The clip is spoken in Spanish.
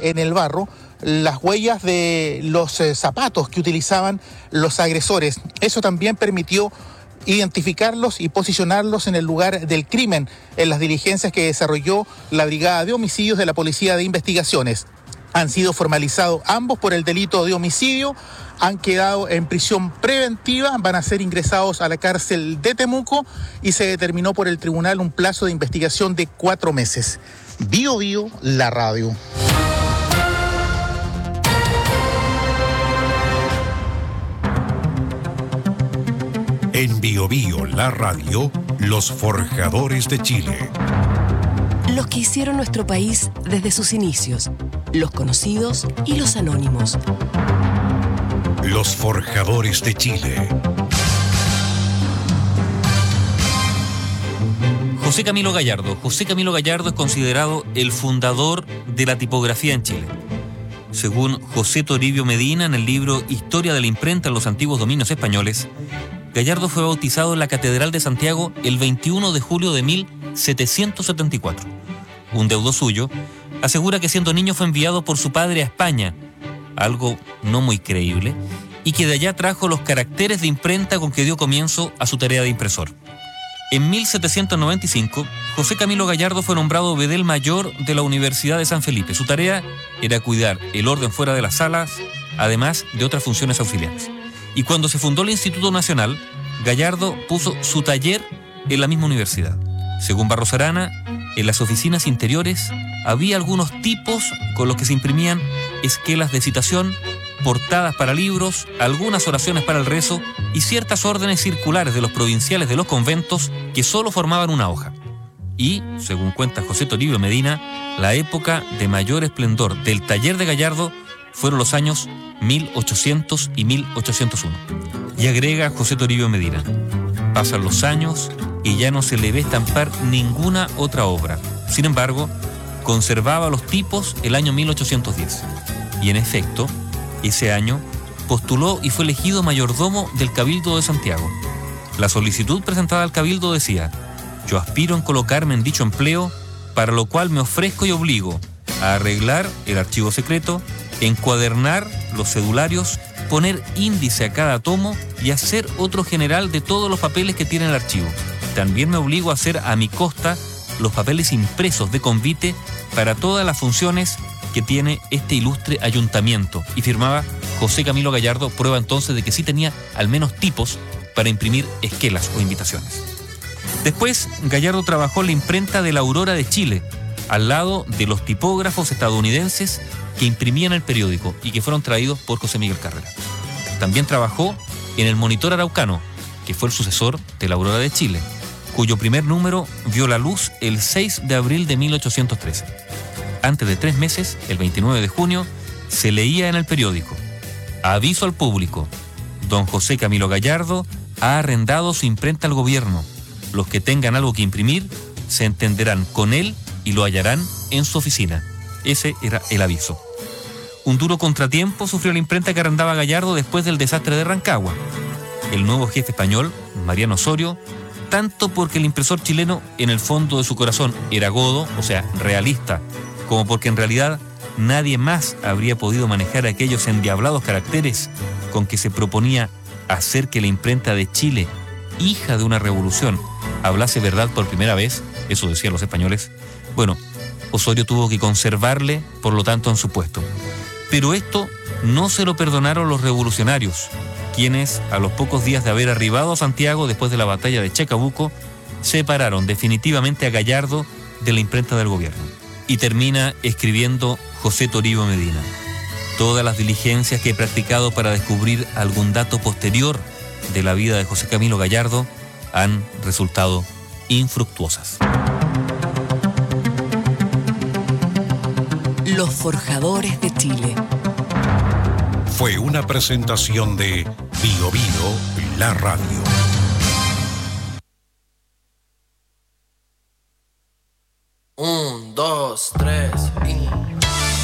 en el barro las huellas de los zapatos que utilizaban los agresores. Eso también permitió identificarlos y posicionarlos en el lugar del crimen en las diligencias que desarrolló la Brigada de Homicidios de la Policía de Investigaciones. Han sido formalizados ambos por el delito de homicidio, han quedado en prisión preventiva, van a ser ingresados a la cárcel de Temuco y se determinó por el tribunal un plazo de investigación de 4 meses. Bio Bio, la radio. En Bio Bio, la radio, los forjadores de Chile. Los que hicieron nuestro país desde sus inicios, los conocidos y los anónimos. Los forjadores de Chile. José Camilo Gallardo. José Camilo Gallardo es considerado el fundador de la tipografía en Chile. Según José Toribio Medina, en el libro Historia de la imprenta en los antiguos dominios españoles, Gallardo fue bautizado en la Catedral de Santiago el 21 de julio de 1774. Un deudo suyo asegura que siendo niño fue enviado por su padre a España, algo no muy creíble, y que de allá trajo los caracteres de imprenta con que dio comienzo a su tarea de impresor. En 1795, José Camilo Gallardo fue nombrado bedel mayor de la Universidad de San Felipe. Su tarea era cuidar el orden fuera de las salas, además de otras funciones auxiliares. Y cuando se fundó el Instituto Nacional, Gallardo puso su taller en la misma universidad. Según Barros Arana, en las oficinas interiores había algunos tipos con los que se imprimían esquelas de citación, portadas para libros, algunas oraciones para el rezo y ciertas órdenes circulares de los provinciales de los conventos que solo formaban una hoja. Y, según cuenta José Toribio Medina, la época de mayor esplendor del taller de Gallardo fueron los años 1800 y 1801. Y agrega José Toribio Medina: pasan los años y ya no se le ve estampar ninguna otra obra. Sin embargo, conservaba los tipos el año 1810. Y en efecto, ese año postuló y fue elegido mayordomo del Cabildo de Santiago. La solicitud presentada al Cabildo decía: yo aspiro en colocarme en dicho empleo, para lo cual me ofrezco y obligo a arreglar el archivo secreto, encuadernar los cedularios, poner índice a cada tomo y hacer otro general de todos los papeles que tiene el archivo. También me obligo a hacer a mi costa los papeles impresos de convite para todas las funciones que tiene este ilustre ayuntamiento. Y firmaba José Camilo Gallardo, prueba entonces de que sí tenía al menos tipos para imprimir esquelas o invitaciones. Después, Gallardo trabajó en la imprenta de la Aurora de Chile, al lado de los tipógrafos estadounidenses que imprimían el periódico y que fueron traídos por José Miguel Carrera. También trabajó en el Monitor Araucano, que fue el sucesor de la Aurora de Chile, cuyo primer número vio la luz el 6 de abril de 1813. Antes de 3 meses, el 29 de junio, se leía en el periódico: aviso al público, don José Camilo Gallardo ha arrendado su imprenta al gobierno. Los que tengan algo que imprimir se entenderán con él y lo hallarán en su oficina. Ese era el aviso. Un duro contratiempo sufrió la imprenta que arrendaba Gallardo después del desastre de Rancagua. El nuevo jefe español, Mariano Osorio, tanto porque el impresor chileno en el fondo de su corazón era godo, o sea, realista, como porque en realidad nadie más habría podido manejar aquellos endiablados caracteres con que se proponía hacer que la imprenta de Chile, hija de una revolución, hablase verdad por primera vez, eso decían los españoles. Bueno, Osorio tuvo que conservarle, por lo tanto, en su puesto. Pero esto no se lo perdonaron los revolucionarios, quienes, a los pocos días de haber arribado a Santiago después de la batalla de Chacabuco, separaron definitivamente a Gallardo de la imprenta del gobierno. Y termina escribiendo José Toribio Medina: todas las diligencias que he practicado para descubrir algún dato posterior de la vida de José Camilo Gallardo han resultado infructuosas. Los forjadores de Chile. Fue una presentación de Bio Bio, la radio. 1, 2, 3.